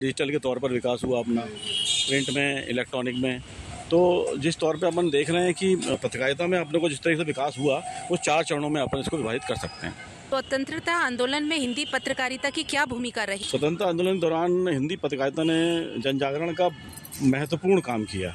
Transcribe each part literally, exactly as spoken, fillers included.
Digital के तौर पर विकास हुआ अपना, प्रिंट में, इलेक्ट्रॉनिक में। तो जिस तौर पे अपन देख रहे हैं कि पत्रकारिता में अपने को जिस तरीके से विकास हुआ, वो चार चरणों में अपन इसको विभाजित कर सकते हैं। स्वतंत्रता आंदोलन में हिंदी पत्रकारिता की क्या भूमिका रही? स्वतंत्रता आंदोलन के दौरान हिंदी पत्रकारिता ने जन जागरण का महत्वपूर्ण काम किया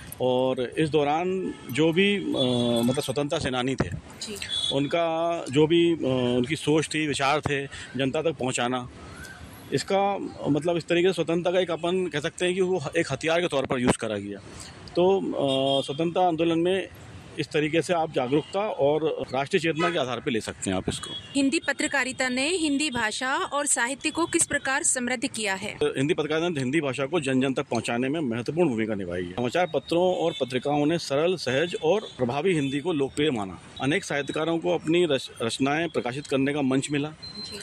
और इस दौरान जो भी आ, मतलब स्वतंत्रता सेनानी थे जी। उनका जो भी आ, उनकी सोच थी, विचार थे, जनता तक पहुंचाना, इसका मतलब इस तरीके से स्वतंत्रता का एक अपन कह सकते हैं कि वो एक हथियार के तौर पर यूज़ करा गया। तो आ, स्वतंत्रता आंदोलन में इस तरीके से आप जागरूकता और राष्ट्रीय चेतना के आधार पर ले सकते हैं आप इसको। हिंदी पत्रकारिता ने हिंदी भाषा और साहित्य को किस प्रकार समृद्ध किया है? हिंदी पत्रकारिता ने हिंदी भाषा को जन जन तक पहुंचाने में महत्वपूर्ण भूमिका निभाई है। समाचार पत्रों और पत्रिकाओं ने सरल, सहज और प्रभावी हिंदी को लोकप्रिय माना। अनेक साहित्यकारों को अपनी रच, रचनाएं प्रकाशित करने का मंच मिला जी।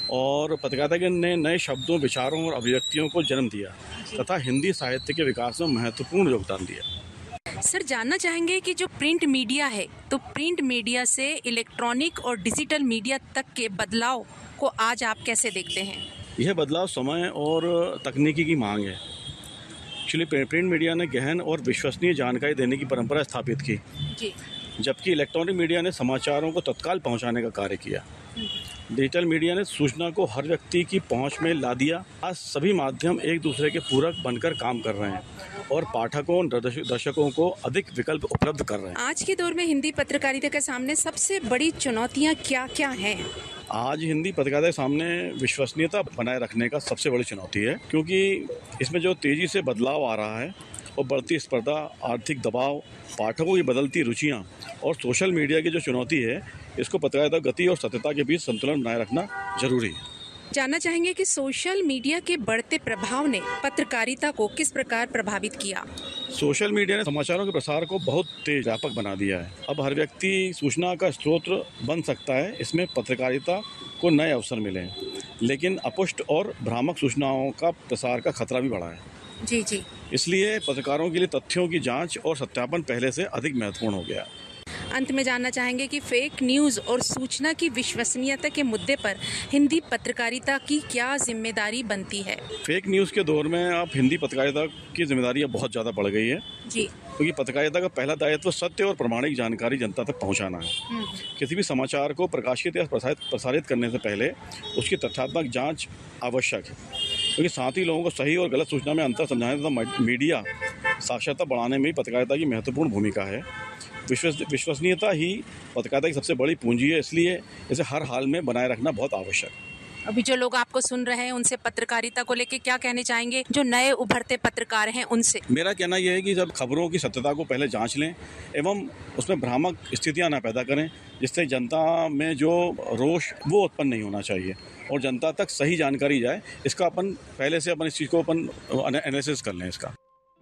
और पत्रकारिता ने नए शब्दों, विचारों और अभिव्यक्तियों को जन्म दिया तथा हिंदी साहित्य के विकास में महत्वपूर्ण योगदान दिया। सर, जानना चाहेंगे कि जो प्रिंट मीडिया है, तो प्रिंट मीडिया से इलेक्ट्रॉनिक और डिजिटल मीडिया तक के बदलाव को आज आप कैसे देखते हैं? यह बदलाव समय और तकनीकी की मांग है। एक्चुअली प्रिंट मीडिया ने गहन और विश्वसनीय जानकारी देने की परंपरा स्थापित की, जी। जबकि इलेक्ट्रॉनिक मीडिया ने समाचारों को तत्काल पहुंचाने का कार्य किया। डिजिटल मीडिया ने सूचना को हर व्यक्ति की पहुंच में ला दिया। आज सभी माध्यम एक दूसरे के पूरक बनकर काम कर रहे हैं और पाठकों और दर्शकों को अधिक विकल्प उपलब्ध कर रहे हैं। आज के दौर में हिंदी पत्रकारिता के सामने सबसे बड़ी चुनौतियां क्या क्या हैं? आज हिंदी पत्रकारिता के सामने विश्वसनीयता बनाए रखने का सबसे बड़ी चुनौती है, क्योंकि इसमें जो तेज़ी से बदलाव आ रहा है और बढ़ती स्पर्धा, आर्थिक दबाव, पाठकों की बदलती रुचियां और सोशल मीडिया की जो चुनौती है, इसको पत्रकारिता गति और सत्यता के बीच संतुलन बनाए रखना जरूरी है। जानना चाहेंगे कि सोशल मीडिया के बढ़ते प्रभाव ने पत्रकारिता को किस प्रकार प्रभावित किया? सोशल मीडिया ने समाचारों के प्रसार को बहुत तेज व्यापक बना दिया है। अब हर व्यक्ति सूचना का स्रोत बन सकता है। इसमें पत्रकारिता को नए अवसर मिले हैं, लेकिन अपुष्ट और भ्रामक सूचनाओं का प्रसार का खतरा भी बढ़ा है। जी जी। इसलिए पत्रकारों के लिए तथ्यों की जांच और सत्यापन पहले से अधिक महत्वपूर्ण हो गया। अंत में जानना चाहेंगे कि फेक न्यूज़ और सूचना की विश्वसनीयता के मुद्दे पर हिंदी पत्रकारिता की क्या जिम्मेदारी बनती है? फेक न्यूज़ के दौर में आप हिंदी पत्रकारिता की जिम्मेदारी अब बहुत ज़्यादा बढ़ गई है जी। क्योंकि पत्रकारिता का पहला दायित्व सत्य और प्रामाणिक जानकारी जनता तक पहुंचाना है। किसी भी समाचार को प्रकाशित या प्रसारित प्रसारित करने से पहले उसकी तथ्यात्मक जाँच आवश्यक है, क्योंकि साथ ही लोगों को सही और गलत सूचना में अंतर समझाने तथा मीडिया साक्षरता बढ़ाने में भी पत्रकारिता की महत्वपूर्ण भूमिका है। विश्वस विश्वसनीयता ही पत्रकारिता की सबसे बड़ी पूंजी है, इसलिए इसे हर हाल में बनाए रखना बहुत आवश्यक है। अभी जो लोग आपको सुन रहे हैं, उनसे पत्रकारिता को लेकर क्या कहने चाहेंगे, जो नए उभरते पत्रकार हैं उनसे? मेरा कहना यह है कि जब खबरों की सत्यता को पहले जांच लें एवं उसमें भ्रामक स्थितियां ना पैदा करें, जिससे जनता में जो रोष वो उत्पन्न नहीं होना चाहिए और जनता तक सही जानकारी जाए। इसका अपन पहले से अपन इस चीज़ को अपन एनालिसिस कर लें इसका।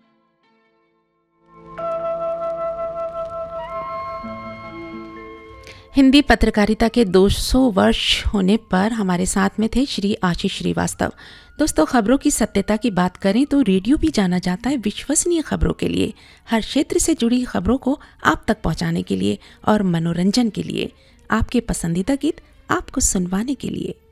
हिंदी पत्रकारिता के दो सौ वर्ष होने पर हमारे साथ में थे श्री आशीष श्रीवास्तव। दोस्तों, खबरों की सत्यता की बात करें तो रेडियो भी जाना जाता है विश्वसनीय खबरों के लिए, हर क्षेत्र से जुड़ी खबरों को आप तक पहुंचाने के लिए और मनोरंजन के लिए, आपके पसंदीदा गीत आपको सुनवाने के लिए।